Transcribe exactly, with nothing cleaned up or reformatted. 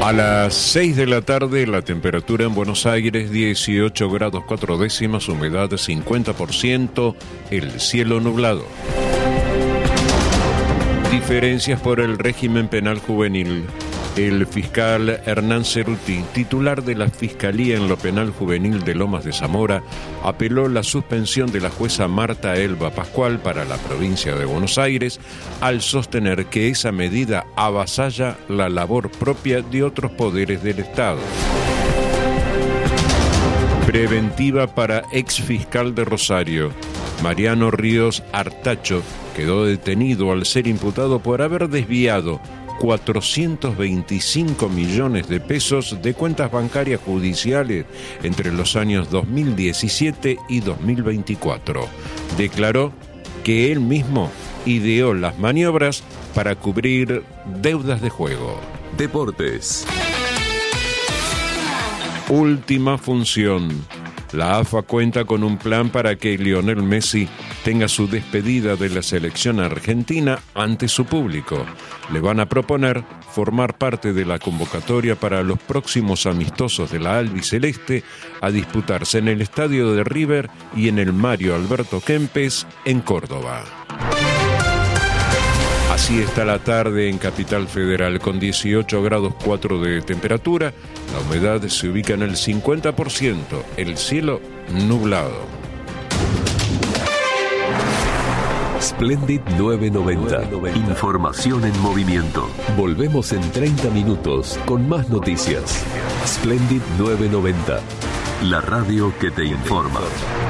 A las seis de la tarde, la temperatura en Buenos Aires dieciocho grados cuatro décimas, humedad cincuenta por ciento, el cielo nublado. Diferencias por el régimen penal juvenil. El fiscal Hernán Ceruti, titular de la Fiscalía en lo Penal Juvenil de Lomas de Zamora, apeló la suspensión de la jueza Marta Elba Pascual para la provincia de Buenos Aires al sostener que esa medida avasalla la labor propia de otros poderes del Estado. Preventiva para exfiscal de Rosario. Mariano Ríos Artacho quedó detenido al ser imputado por haber desviado cuatrocientos veinticinco millones de pesos de cuentas bancarias judiciales entre los años dos mil diecisiete y dos mil veinticuatro. Declaró que él mismo ideó las maniobras para cubrir deudas de juego. Deportes. Última función. La A F A cuenta con un plan para que Lionel Messi tenga su despedida de la selección argentina ante su público. Le van a proponer formar parte de la convocatoria para los próximos amistosos de la albiceleste a disputarse en el estadio de River y en el Mario Alberto Kempes en Córdoba. Así está la tarde en Capital Federal, con dieciocho grados cuatro de temperatura. La humedad se ubica en el cincuenta por ciento, el cielo nublado. Splendid novecientos noventa. Información en movimiento. Volvemos en treinta minutos con más noticias. Splendid novecientos noventa. La radio que te informa.